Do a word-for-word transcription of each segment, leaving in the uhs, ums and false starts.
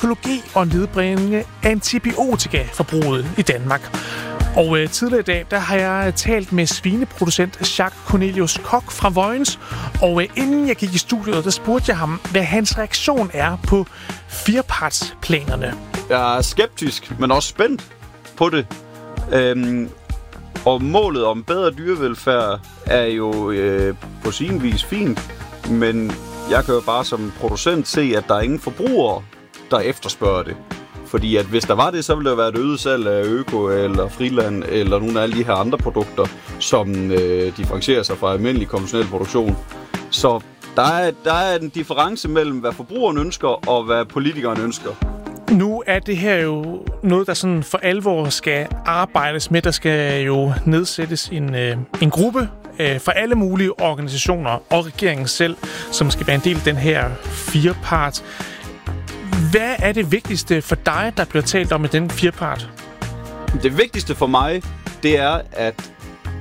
økologi og nedbringe antibiotikaforbruget i Danmark. Og øh, tidligere i dag, der har jeg talt med svineproducent Jacques Cornelius Koch fra Vojens. Og øh, inden jeg gik i studiet, der spurgte jeg ham, hvad hans reaktion er på firepartsplanerne. Jeg er skeptisk, men også spændt på det. Øhm, og målet om bedre dyrevelfærd er jo øh, på sin vis fint, men jeg kan jo bare som producent se, at der er ingen forbrugere, der efterspørger det. Fordi at hvis der var det, så ville der være et øget salg af Øko eller Friland eller nogle af alle de her andre produkter, som øh, differentierer sig fra almindelig konventionel produktion. Så der er, der er en difference mellem, hvad forbrugeren ønsker og hvad politikeren ønsker. Nu er det her jo noget, der sådan for alvor skal arbejdes med. Der skal jo nedsættes en, øh, en gruppe øh, for alle mulige organisationer og regeringen selv, som skal være en del af den her firepart. Hvad er det vigtigste for dig, der bliver talt om i den firepart? Det vigtigste for mig, det er, at,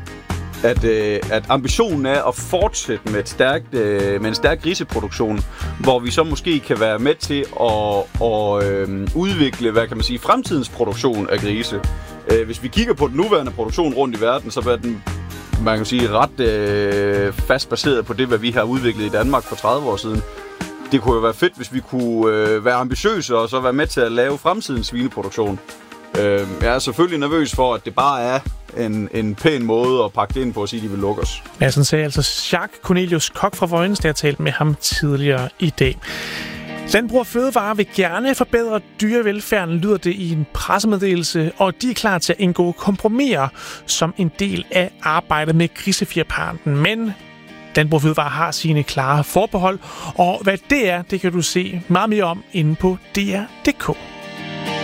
at, øh, at ambitionen er at fortsætte med, et stærkt, øh, med en stærk griseproduktion, hvor vi så måske kan være med til at, at øh, udvikle, hvad kan man sige, fremtidens produktion af grise. Øh, hvis vi kigger på den nuværende produktion rundt i verden, så er den, man kan sige, ret øh, fast baseret på det, hvad vi har udviklet i Danmark for tredive år siden. Det kunne jo være fedt, hvis vi kunne øh, være ambitiøse og så være med til at lave fremtidens svineproduktion. Øh, jeg er selvfølgelig nervøs for, at det bare er en, en pæn måde at pakke det ind på og sige, at de vil lukke os. Ja, sådan sagde altså Jacques Cornelius Koch fra Vojens, der har talt med ham tidligere i dag. Landbrug og Fødevare vil gerne forbedre dyrevelfærden, lyder det i en pressemeddelelse, og de er klar til at indgå kompromiser som en del af arbejdet med grisefjerparten. Men Landbrug og Fødevare har sine klare forbehold, og hvad det er, det kan du se meget mere om inde på D R punktum d k.